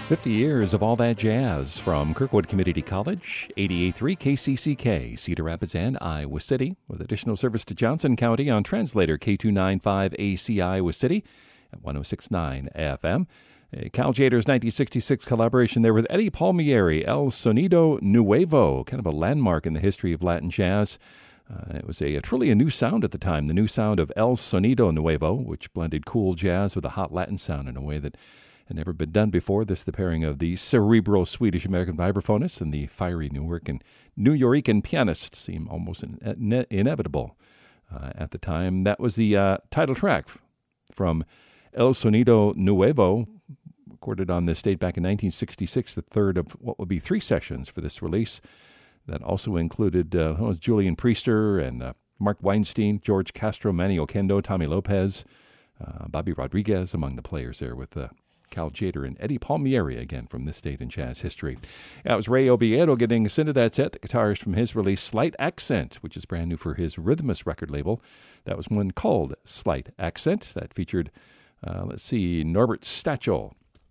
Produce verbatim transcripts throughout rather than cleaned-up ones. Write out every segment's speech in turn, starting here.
fifty years of all that jazz from Kirkwood Community College, eighty-eight point three K C C K, Cedar Rapids and Iowa City, with additional service to Johnson County on translator K two ninety-five A C Iowa City at one oh six point nine F M. A Cal Jaders nineteen sixty-six collaboration there with Eddie Palmieri, El Sonido Nuevo, kind of a landmark in the history of Latin jazz. Uh, it was a, a truly a new sound at the time, the new sound of El Sonido Nuevo, which blended cool jazz with a hot Latin sound in a way that had never been done before. This the pairing of the cerebral Swedish-American vibraphonist and the fiery New Yorker, New Yorican pianist seemed almost in, in, inevitable uh, at the time. That was the uh, title track from El Sonido Nuevo, recorded on this date back in nineteen sixty-six, the third of what would be three sessions for this release. That also included uh, Julian Priester and uh, Mark Weinstein, George Castro, Manny Oquendo, Tommy Lopez, uh, Bobby Rodriguez among the players there with uh, Cal Tjader and Eddie Palmieri again from this date in jazz history. That was Ray Oviedo getting us into that set, the guitarist from his release Slight Accent, which is brand new for his Rhythmus record label. That was one called Slight Accent. That featured, uh, let's see, Norbert Stachel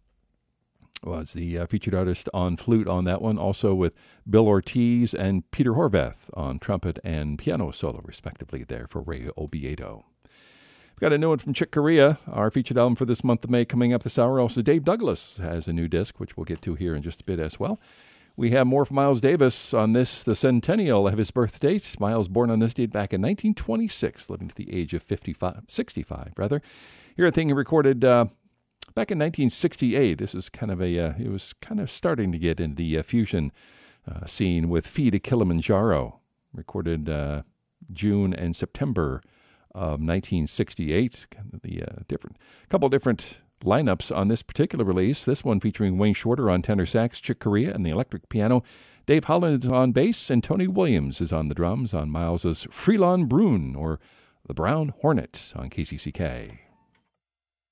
was the uh, featured artist on flute on that one, also with Bill Ortiz and Peter Horvath on trumpet and piano solo, respectively, there for Ray Oviedo. We've got a new one from Chick Corea, our featured album for this month of May coming up this hour. Also, Dave Douglas has a new disc, which we'll get to here in just a bit as well. We have more from Miles Davis on this, the centennial of his birth date. Miles born on this date back in nineteen twenty-six, living to the age of fifty-five, sixty-five, rather. Here a thing he recorded uh, back in nineteen sixty-eight. This is kind of a, uh, it was kind of starting to get into the uh, fusion uh, scene with Fee to Kilimanjaro, recorded uh, June and September of nineteen sixty-eight. Kind of the uh, different, couple different lineups on this particular release. This one featuring Wayne Shorter on tenor sax, Chick Corea and the electric piano, Dave Holland is on bass, and Tony Williams is on the drums on Miles's Freelon Brune, or the Brown Hornet, on K C C K.